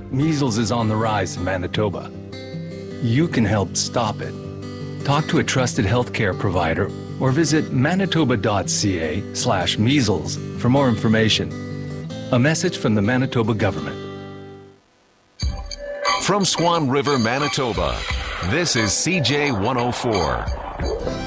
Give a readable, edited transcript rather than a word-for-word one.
Measles is on the rise in Manitoba. You can help stop it. Talk to a trusted healthcare provider or visit manitoba.ca/measles for more information. A message from the Manitoba government. From Swan River, Manitoba, this is CJ 104.